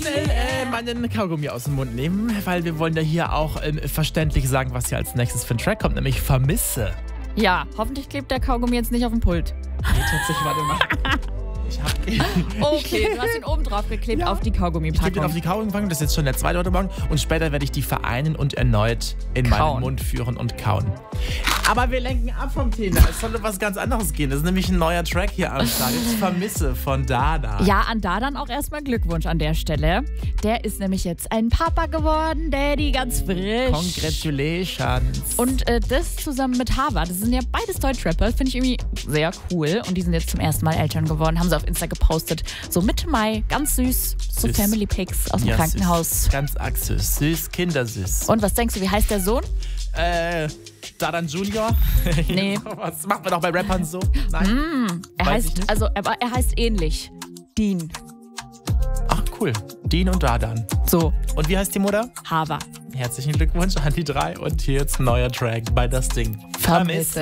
Meinen Kaugummi aus dem Mund nehmen, weil wir wollen ja hier auch verständlich sagen, was hier als nächstes für ein Track kommt, nämlich Vermisse. Ja, hoffentlich klebt der Kaugummi jetzt nicht auf dem Pult. Nee, tatsächlich, warte mal. Okay, du hast ihn oben drauf geklebt auf die Ich gebe Kaugummipackung. den auf die Kaugummipackung, das ist jetzt schon der zweite heute Morgen. Und später werde ich die vereinen und erneut in meinen Mund führen und kauen. Aber wir lenken ab vom Thema. Es soll um was ganz anderes gehen. Das ist nämlich ein neuer Track hier am Start. Jetzt Vermisse von Dada. Ja, an Dadan auch erstmal Glückwunsch an der Stelle. Der ist nämlich jetzt ein Papa geworden, Daddy, ganz frisch. Congratulations. Und das zusammen mit Hava, das sind ja beides Deutschrapper, finde ich irgendwie sehr cool. Und die sind jetzt zum ersten Mal Eltern geworden, haben sie auf Insta gepostet. So Mitte Mai, ganz süß, so Süß. Family Pics aus dem Krankenhaus. Süß. Ganz arg süß. Süß, kindersüß. Und was denkst du, wie heißt der Sohn? Dadan Junior? Nee. Was macht man doch bei Rappern so? Nein. Er heißt ähnlich. Dean. Ach cool. Dean und Dadan. So, Und wie heißt die Mutter? Hava. Herzlichen Glückwunsch an die drei und hier jetzt ein neuer Track bei Das Ding. Vermisse.